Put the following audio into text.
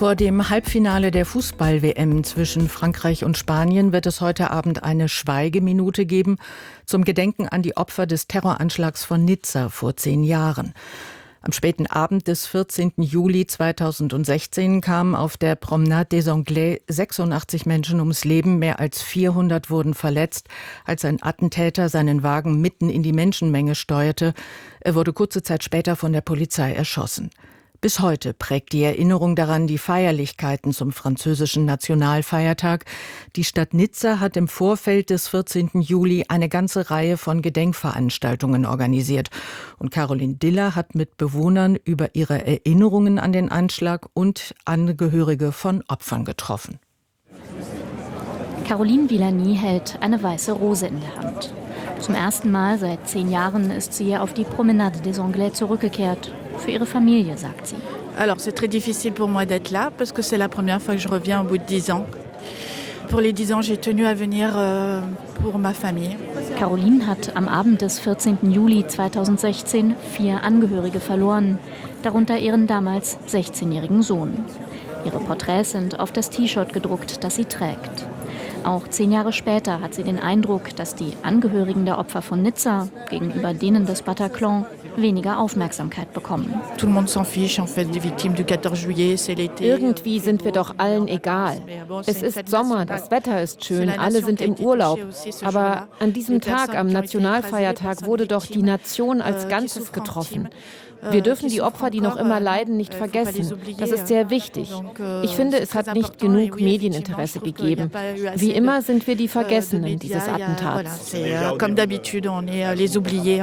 Vor dem Halbfinale der Fußball-WM zwischen Frankreich und Spanien wird es heute Abend eine Schweigeminute geben zum Gedenken an die Opfer des Terroranschlags von Nizza vor 10 Jahren. Am späten Abend des 14. Juli 2016 kamen auf der Promenade des Anglais 86 Menschen ums Leben, mehr als 400 wurden verletzt, als ein Attentäter seinen Wagen mitten in die Menschenmenge steuerte. Er wurde kurze Zeit später von der Polizei erschossen. Bis heute prägt die Erinnerung daran die Feierlichkeiten zum französischen Nationalfeiertag. Die Stadt Nizza hat im Vorfeld des 14. Juli eine ganze Reihe von Gedenkveranstaltungen organisiert. Und Caroline Diller hat mit Bewohnern über ihre Erinnerungen an den Anschlag und Angehörige von Opfern getroffen. Caroline Villani hält eine weiße Rose in der Hand. Zum ersten Mal seit 10 Jahren ist sie auf die Promenade des Anglais zurückgekehrt. Für ihre Familie, sagt sie. Alors, c'est très difficile pour moi d'être là parce que c'est la première fois que je reviens au bout de 10 ans. Pour les 10 ans, j'ai tenu à venir pour ma famille. Caroline hat am Abend des 14. Juli 2016 4 Angehörige verloren, darunter ihren damals 16-jährigen Sohn. Ihre Porträts sind auf das T-Shirt gedruckt, das sie trägt. Auch 10 Jahre später hat sie den Eindruck, dass die Angehörigen der Opfer von Nizza gegenüber denen des Bataclan weniger Aufmerksamkeit bekommen. Irgendwie sind wir doch allen egal. Es ist Sommer, das Wetter ist schön, alle sind im Urlaub. Aber an diesem Tag, am Nationalfeiertag, wurde doch die Nation als Ganzes getroffen. Wir dürfen die Opfer, die noch immer leiden, nicht vergessen. Das ist sehr wichtig. Ich finde, es hat nicht genug Medieninteresse gegeben. Wie immer sind wir die Vergessenen dieses Attentats.